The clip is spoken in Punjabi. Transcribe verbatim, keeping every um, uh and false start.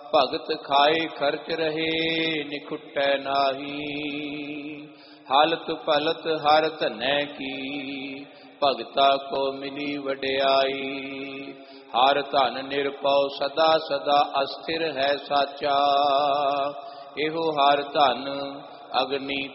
ਭਗਤ ਖਾਏ ਖਰਚ ਰਹੇ ਨਿਖੁੱਟੈ ਨਾਹੀ। ਹਾਲਤ ਭਲਤ ਹਰ ਧਨੈ ਕੀ ਭਗਤਾ ਕੋ ਮਿਲੀ ਵਡਿਆਈ। ਹਰ ਧਨ ਨਿਰਭਉ ਸਦਾ ਸਦਾ ਅਸਥਿਰ ਹੈ ਸਾਚਾ। ਇਹੋ ਹਰ ਧਨ ਅਗਨੀ